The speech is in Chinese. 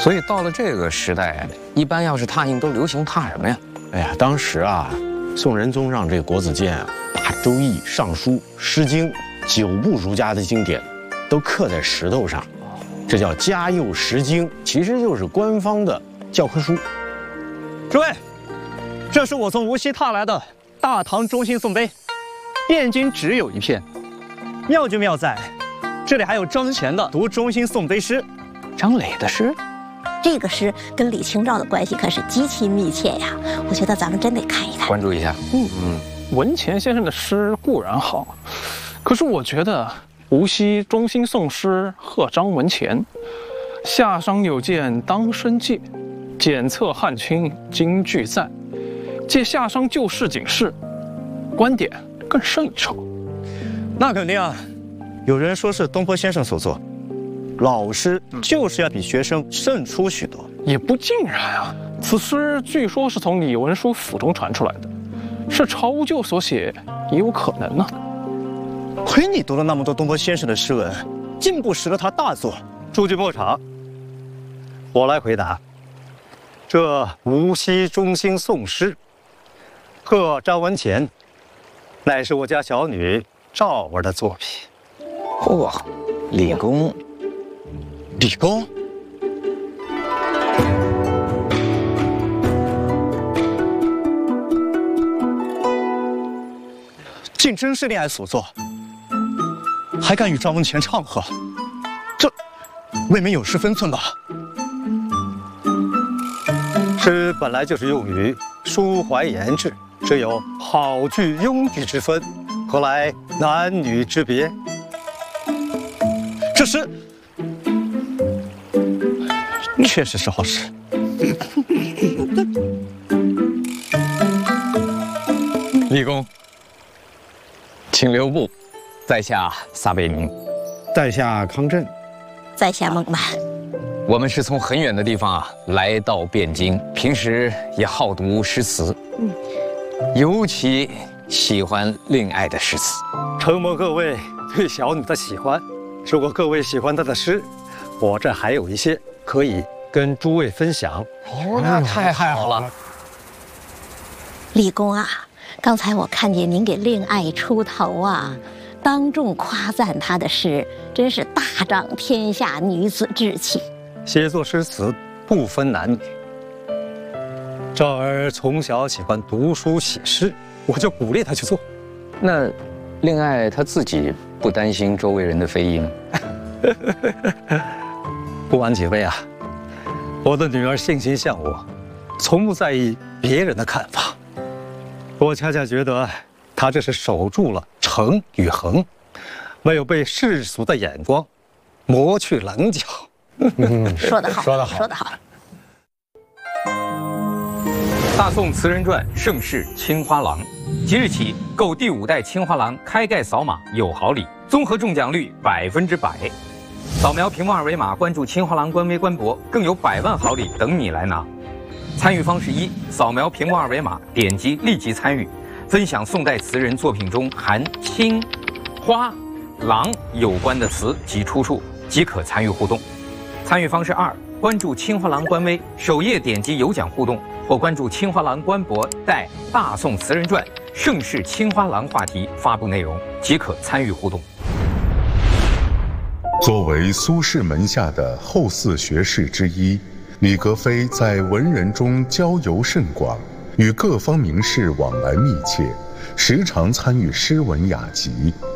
所以到了这个时代，一般要是拓印都流行拓什么呀？ 哎呀，当时啊，宋仁宗让这个国子监啊，把《周易》《尚书》《诗经》9部儒家的经典，都刻在石头上，这叫嘉佑石经，其实就是官方的教科书。 诸位，这是我从无锡踏来的大唐中兴宋碑，汴京只有一片，妙就妙在，这里还有张骞的读中兴宋碑诗， 张磊的诗。 这个诗跟李清照的关系可是极其密切呀，我觉得咱们真得看一看， 关注一下。 文乾先生的诗固然好，可是我觉得无锡中兴宋诗贺张文乾，夏商有鉴当申诫，检测汉卿今俱在，借夏商旧事警示，观点更胜一筹。 那肯定啊，有人说是东坡先生所作。老师就是要比学生胜出许多， 也不尽然啊。此诗据说是从李文书府中传出来的，是曹咎所写也有可能呢。 亏你读了那么多东坡先生的诗文，竟不识了他大作。诸君莫吵，我来回答。这无锡中兴宋诗，贺张文乾，乃是我家小女赵儿的作品。 嚯，李公。 李公，竟真是恋爱所作，还敢与张文乾唱和，这未免有失分寸吧？诗本来就是用于抒怀言志，只有好句庸句之分，何来男女之别？这诗确实是好诗。 李公，请留步，在下撒贝宁， 在下康震， 在下孟曼。 我们是从很远的地方来到汴京，平时也好读诗词，尤其喜欢令爱的诗词。 承蒙各位对小女的喜欢，如果各位喜欢她的诗，我这还有一些可以跟诸位分享。 那太好了。 李公啊，刚才我看见您给令爱出头啊，当众夸赞她的诗，真是大长天下女子志气。 写作诗词不分男女，赵儿从小喜欢读书写诗，我就鼓励她去做。 那令爱她自己不担心周围人的非议吗？ 不瞒几位啊，我的女儿性情像我，从不在意别人的看法。我恰恰觉得她这是守住了诚与恒，没有被世俗的眼光磨去棱角。 说得好， 说得好， 说得好。 大宋词人传盛世青花郎，即日起购第5代青花郎开盖扫码有好礼，综合中奖率100%。扫描屏幕二维码，关注青花郎官微官博，更有100万好礼等你来拿。参与方式一：扫描屏幕二维码，点击立即参与，分享宋代词人作品中含青、花、郎有关的词及出处，即可参与互动。参与方式二：关注青花郎官微，首页点击有奖互动，或关注青花郎官博带《大宋词人传》盛世青花郎话题发布内容，即可参与互动。 作为苏轼门下的后四学士之一，李格非在文人中交游甚广，与各方名士往来密切，时常参与诗文雅集，